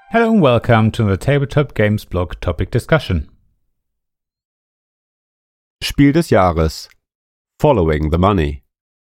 Hello and welcome to the Tabletop Games Blog topic discussion. Spiel des Jahres. Following the Money.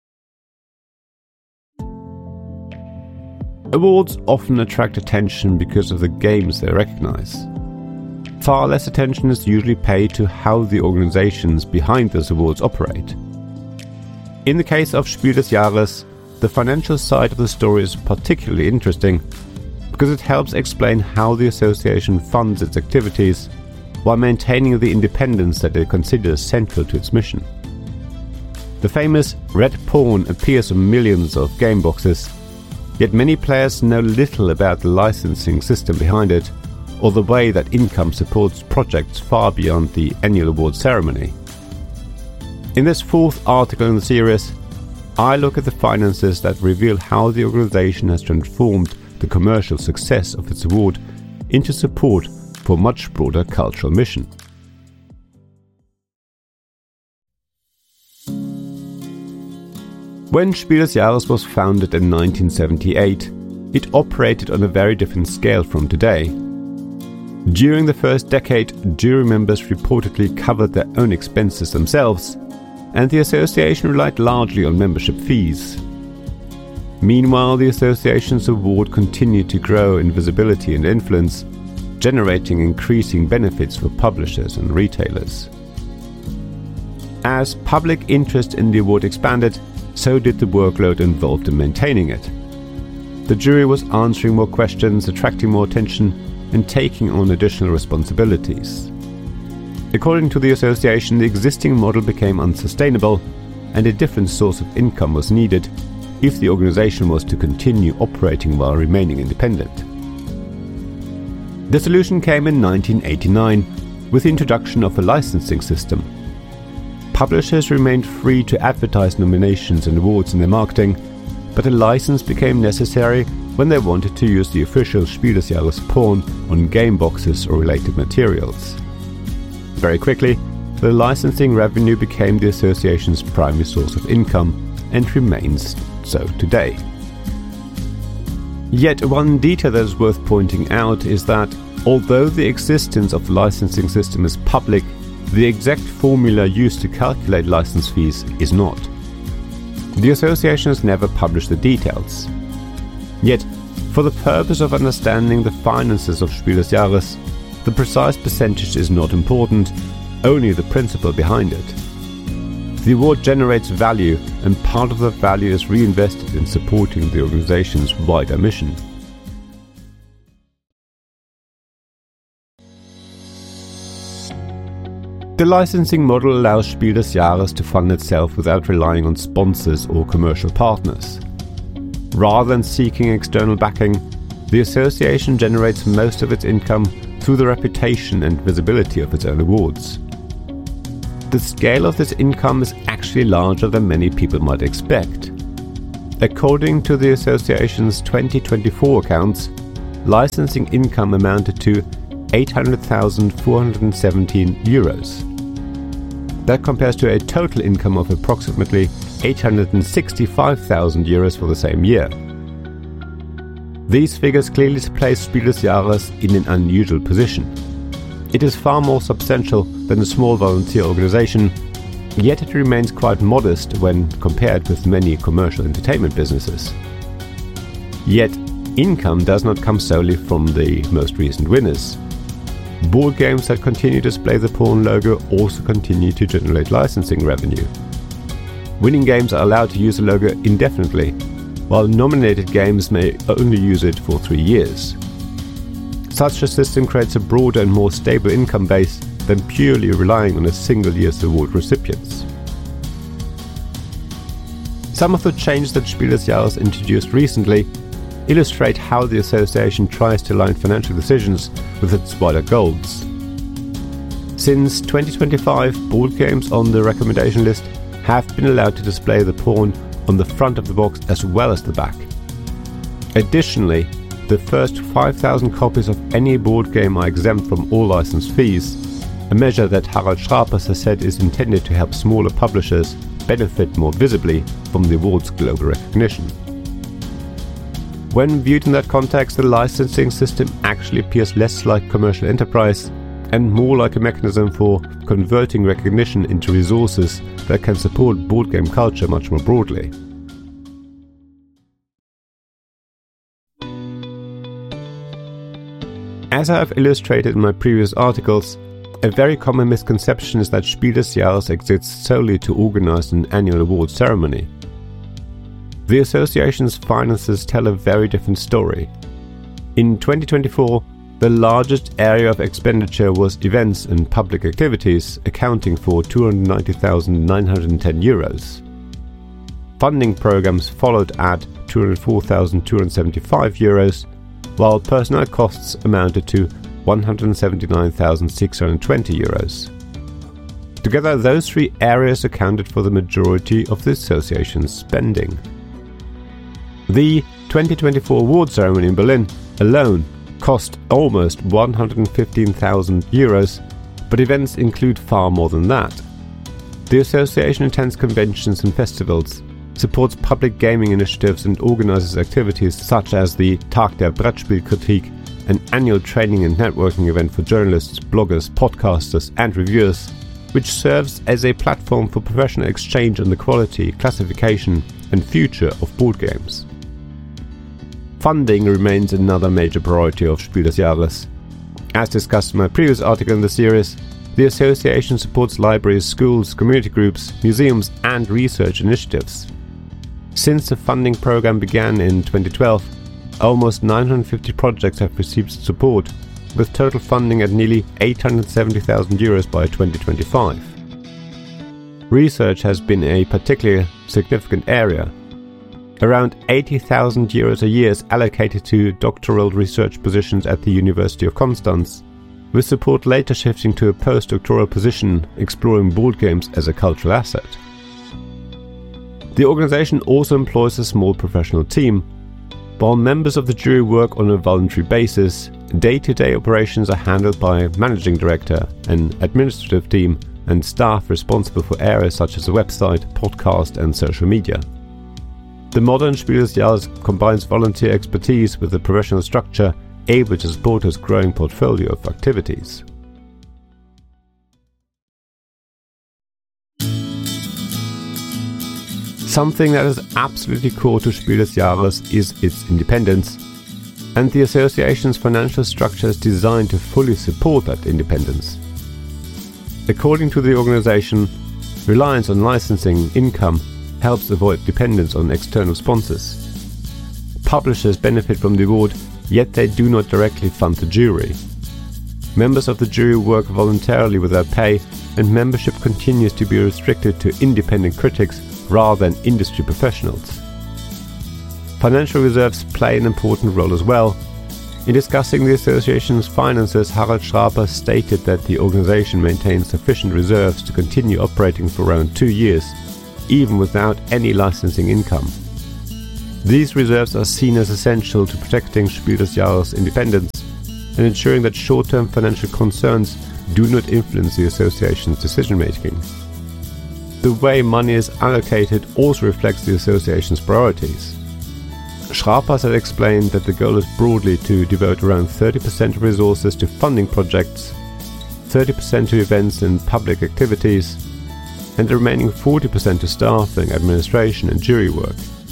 Awards often attract attention because of the games they recognize. Far less attention is usually paid to how the organizations behind those awards operate. In the case of Spiel des Jahres, the financial side of the story is particularly interesting because it helps explain how the association funds its activities while maintaining the independence that it considers central to its mission. The famous red pawn appears on millions of game boxes, yet many players know little about the licensing system behind it or the way that income supports projects far beyond the annual award ceremony. In this fourth article in the series, I look at the finances that reveal how the organization has transformed the commercial success of its award into support for a much broader cultural mission. When Spiel des Jahres was founded in 1978, it operated on a very different scale from today. During the first decade, jury members reportedly covered their own expenses themselves, and the association relied largely on membership fees. Meanwhile, the association's award continued to grow in visibility and influence, generating increasing benefits for publishers and retailers. As public interest in the award expanded, so did the workload involved in maintaining it. The jury was answering more questions, attracting more attention, and taking on additional responsibilities. According to the association, the existing model became unsustainable, and a different source of income was needed if the organization was to continue operating while remaining independent. The solution came in 1989 with the introduction of a licensing system. Publishers remained free to advertise nominations and awards in their marketing, but a license became necessary when they wanted to use the official Spiel des Jahres pawn on game boxes or related materials. Very quickly, the licensing revenue became the association's primary source of income and remains so today. Yet one detail that is worth pointing out is that although the existence of the licensing system is public, the exact formula used to calculate license fees is not. The association has never published the details. Yet, for the purpose of understanding the finances of Spiel des Jahres, the precise percentage is not important, only the principle behind it. The award generates value, and part of that value is reinvested in supporting the organization's wider mission. The licensing model allows Spiel des Jahres to fund itself without relying on sponsors or commercial partners. Rather than seeking external backing, the association generates most of its income through the reputation and visibility of its own awards. The scale of this income is actually larger than many people might expect. According to the association's 2024 accounts, licensing income amounted to €800,417. That compares to a total income of approximately €865,000 for the same year. These figures clearly place Spiel des Jahres in an unusual position. It is far more substantial than a small volunteer organization, yet it remains quite modest when compared with many commercial entertainment businesses. Yet, income does not come solely from the most recent winners. Board games that continue to display the pawn logo also continue to generate licensing revenue. Winning games are allowed to use the logo indefinitely, while nominated games may only use it for 3 years. Such a system creates a broader and more stable income base than purely relying on a single year's award recipients. Some of the changes that Spiel des Jahres introduced recently illustrate how the association tries to align financial decisions with its wider goals. Since 2025, board games on the recommendation list have been allowed to display the pawn on the front of the box as well as the back. Additionally, the first 5,000 copies of any board game are exempt from all license fees, a measure that Harald Schrapers has said is intended to help smaller publishers benefit more visibly from the award's global recognition. When viewed in that context, the licensing system actually appears less like commercial enterprise and more like a mechanism for converting recognition into resources that can support board game culture much more broadly. As I have illustrated in my previous articles, a very common misconception is that Spiel des Jahres exists solely to organize an annual award ceremony. The association's finances tell a very different story. In 2024, the largest area of expenditure was events and public activities, accounting for €290,910. Funding programs followed at €204,275, while personnel costs amounted to €179,620. Together, those three areas accounted for the majority of the association's spending. The 2024 award ceremony in Berlin alone cost almost €115,000, but events include far more than that. The association attends conventions and festivals, supports public gaming initiatives and organizes activities such as the Tag der Brettspielkritik, an annual training and networking event for journalists, bloggers, podcasters and reviewers, which serves as a platform for professional exchange on the quality, classification and future of board games. Funding remains another major priority of Spiel des Jahres. As discussed in my previous article in the series, the association supports libraries, schools, community groups, museums and research initiatives. Since the funding program began in 2012, almost 950 projects have received support, with total funding at nearly €870,000 by 2025. Research has been a particularly significant area. Around €80,000 a year is allocated to doctoral research positions at the University of Constance, with support later shifting to a postdoctoral position exploring board games as a cultural asset. The organization also employs a small professional team. While members of the jury work on a voluntary basis, day-to-day operations are handled by a managing director, an administrative team, and staff responsible for areas such as the website, podcast, and social media. The modern Spiel des Jahres combines volunteer expertise with a professional structure able to support its growing portfolio of activities. Something that is absolutely core to Spiel des Jahres is its independence, and the association's financial structure is designed to fully support that independence. According to the organization, reliance on licensing income helps avoid dependence on external sponsors. Publishers benefit from the award, yet they do not directly fund the jury. Members of the jury work voluntarily without pay, and membership continues to be restricted to independent critics rather than industry professionals. Financial reserves play an important role as well. In discussing the association's finances, Harald Schraper stated that the organization maintains sufficient reserves to continue operating for around 2 years, even without any licensing income. These reserves are seen as essential to protecting Spiel des Jahres' independence and ensuring that short-term financial concerns do not influence the association's decision-making. The way money is allocated also reflects the association's priorities. Schraper had explained that the goal is broadly to devote around 30% of resources to funding projects, 30% to events and public activities, and the remaining 40% to staffing, administration and jury work.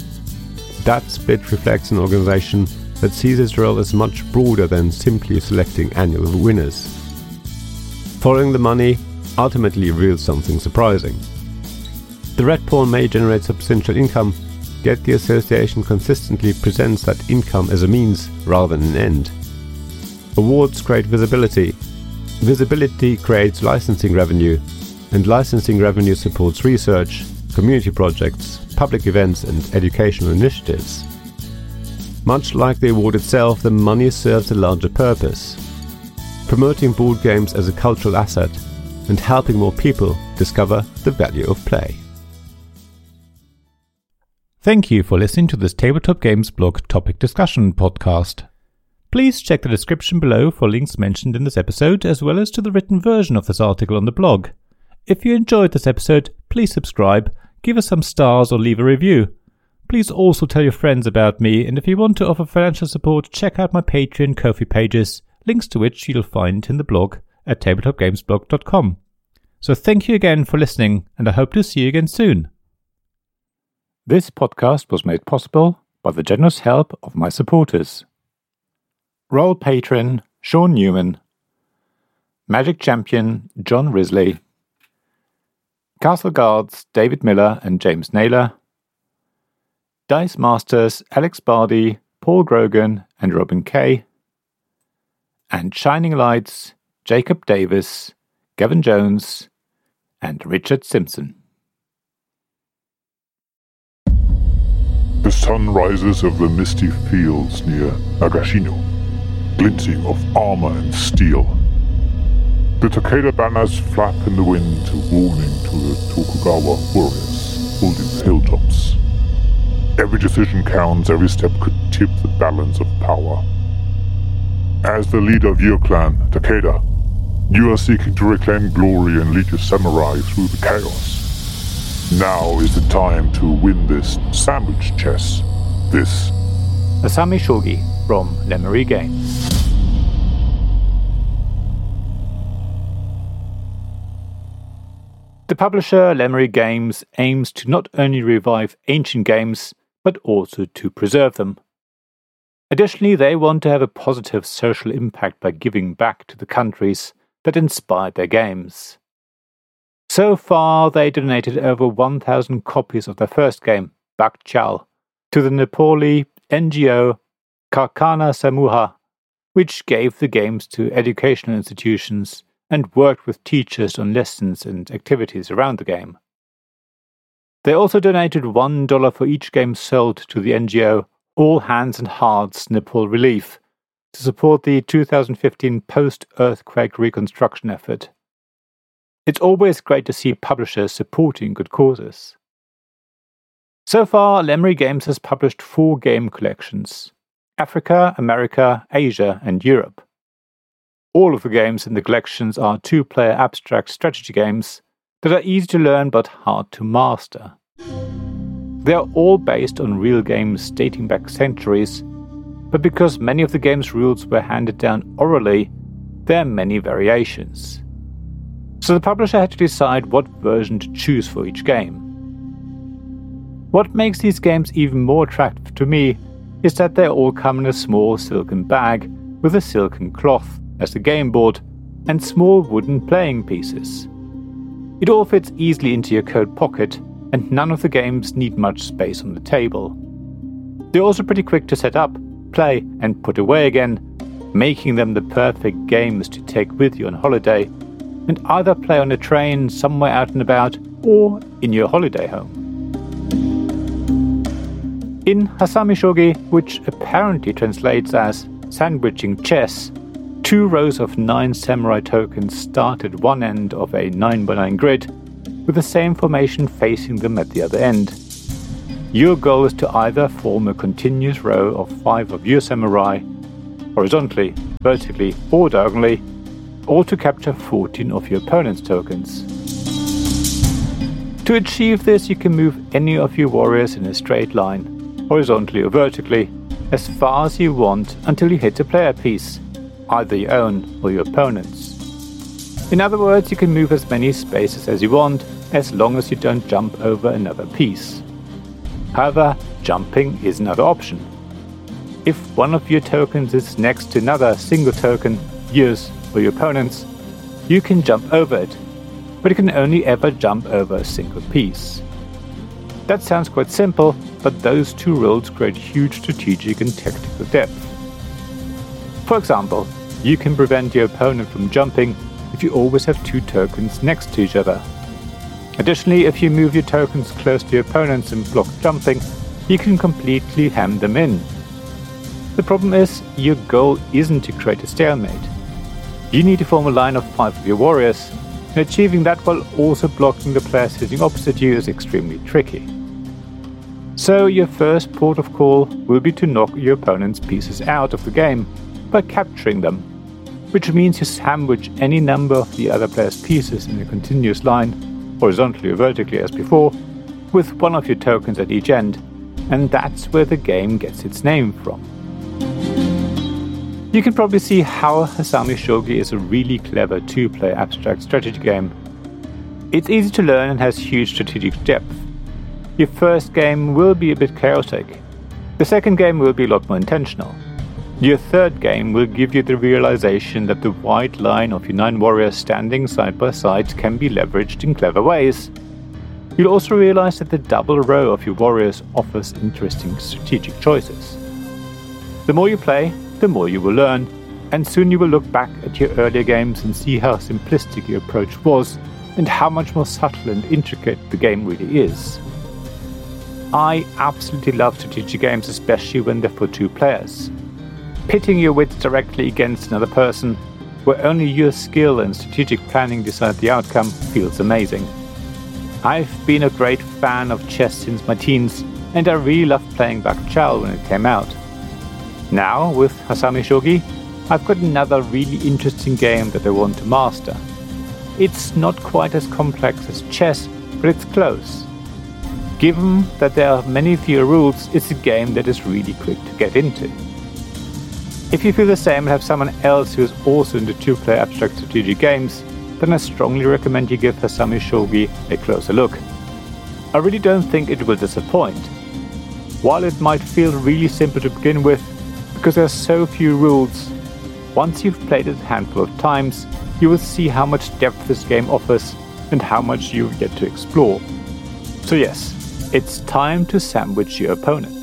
That split reflects an organization that sees its role as much broader than simply selecting annual winners. Following the money ultimately reveals something surprising. The red pawn may generate substantial income, yet the association consistently presents that income as a means rather than an end. Awards create visibility. Visibility creates licensing revenue, and licensing revenue supports research, community projects, public events and educational initiatives. Much like the award itself, the money serves a larger purpose: promoting board games as a cultural asset and helping more people discover the value of play. Thank you for listening to this Tabletop Games Blog Topic Discussion podcast. Please check the description below for links mentioned in this episode, as well as to the written version of this article on the blog. If you enjoyed this episode, please subscribe, give us some stars or leave a review. Please also tell your friends about me, and if you want to offer financial support, check out my Patreon and Ko-fi pages, links to which you'll find in the blog at tabletopgamesblog.com. So thank you again for listening, and I hope to see you again soon. This podcast was made possible by the generous help of my supporters. Royal Patron Sean Newman, Magic Champion John Risley, Castle Guards David Miller and James Naylor, Dice Masters Alex Bardi, Paul Grogan and Robin Kay, and Shining Lights Jacob Davis, Gavin Jones and Richard Simpson. The sun rises over the misty fields near Agashino, glinting of armor and steel. The Takeda banners flap in the wind, a warning to the Tokugawa warriors holding the hilltops. Every decision counts, every step could tip the balance of power. As the leader of your clan, Takeda, you are seeking to reclaim glory and lead your samurai through the chaos. Now is the time to win this sandwich chess. This Asami Shogi from Lemery Games. The publisher Lemery Games aims to not only revive ancient games, but also to preserve them. Additionally, they want to have a positive social impact by giving back to the countries that inspired their games. So far, they donated over 1,000 copies of their first game, Bak Chal, to the Nepali NGO Karkana Samuha, which gave the games to educational institutions and worked with teachers on lessons and activities around the game. They also donated $1 for each game sold to the NGO All Hands and Hearts Nepal Relief to support the 2015 post-earthquake reconstruction effort. It's always great to see publishers supporting good causes. So far, Lemery Games has published 4 game collections: Africa, America, Asia, and Europe. All of the games in the collections are 2-player abstract strategy games that are easy to learn but hard to master. They are all based on real games dating back centuries, but because many of the game's rules were handed down orally, there are many variations. So the publisher had to decide what version to choose for each game. What makes these games even more attractive to me is that they all come in a small silken bag with a silken cloth as the game board and small wooden playing pieces. It all fits easily into your coat pocket, and none of the games need much space on the table. They're also pretty quick to set up, play, and put away again, making them the perfect games to take with you on holiday, and either play on a train somewhere out and about, or in your holiday home. In Asami Shogi, which apparently translates as sandwiching chess, 2 rows of 9 samurai tokens start at one end of a 9x9 grid, with the same formation facing them at the other end. Your goal is to either form a continuous row of 5 of your samurai, horizontally, vertically, or diagonally, or to capture 14 of your opponent's tokens. To achieve this, you can move any of your warriors in a straight line, horizontally or vertically, as far as you want until you hit a player piece, either your own or your opponent's. In other words, you can move as many spaces as you want, as long as you don't jump over another piece. However, jumping is another option. If one of your tokens is next to another single token, yours or your opponent's, you can jump over it, but you can only ever jump over a single piece. That sounds quite simple, but those 2 rules create huge strategic and tactical depth. For example, you can prevent your opponent from jumping if you always have 2 tokens next to each other. Additionally, if you move your tokens close to your opponents and block jumping, you can completely hem them in. The problem is, your goal isn't to create a stalemate. You need to form a line of 5 of your warriors, and achieving that while also blocking the players sitting opposite you is extremely tricky. So your first port of call will be to knock your opponent's pieces out of the game by capturing them, which means you sandwich any number of the other player's pieces in a continuous line, horizontally or vertically as before, with one of your tokens at each end, and that's where the game gets its name from. You can probably see how Hasami Shogi is a really clever two-player abstract strategy game. It's easy to learn and has huge strategic depth. Your first game will be a bit chaotic. The second game will be a lot more intentional. Your third game will give you the realization that the wide line of your 9 warriors standing side by side can be leveraged in clever ways. You'll also realize that the double row of your warriors offers interesting strategic choices. The more you play, the more you will learn, and soon you will look back at your earlier games and see how simplistic your approach was, and how much more subtle and intricate the game really is. I absolutely love strategy games, especially when they're for 2 players. Pitting your wits directly against another person, where only your skill and strategic planning decide the outcome, feels amazing. I've been a great fan of chess since my teens, and I really loved playing Back Chal when it came out. Now, with Hasami Shogi, I've got another really interesting game that I want to master. It's not quite as complex as chess, but it's close. Given that there are many fewer rules, it's a game that is really quick to get into. If you feel the same and have someone else who is also into 2-player abstract strategy games, then I strongly recommend you give Hasami Shogi a closer look. I really don't think it will disappoint. While it might feel really simple to begin with, because there are so few rules, once you've played it a handful of times, you will see how much depth this game offers and how much you've yet to explore. So yes, it's time to sandwich your opponent.